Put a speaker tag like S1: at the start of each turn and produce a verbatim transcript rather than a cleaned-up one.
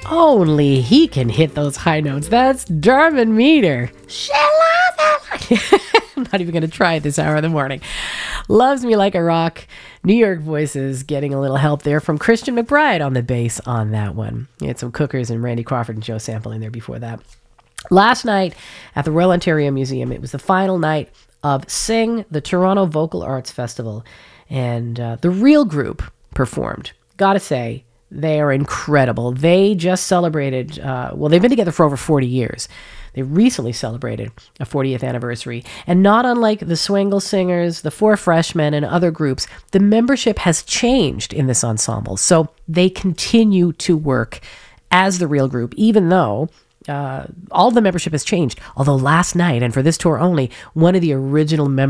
S1: Only he can hit those high notes. That's Darman Meter. I'm not even going to try it this hour of the morning. Loves Me Like a Rock. New York Voices getting a little help there from Christian McBride on the bass on that one. You had some Cookers and Randy Crawford and Joe Sample in there before that. Last night at the Royal Ontario Museum, it was the final night of Sing, the Toronto Vocal Arts Festival. And uh, the Real Group performed. Gotta say, they are incredible. They just celebrated, uh, well, they've been together for over forty years. They recently celebrated a fortieth anniversary. And not unlike the Swingle Singers, the Four Freshmen, and other groups, the membership has changed in this ensemble. So they continue to work as the Real Group, even though uh, all the membership has changed. Although last night, and for this tour only, one of the original members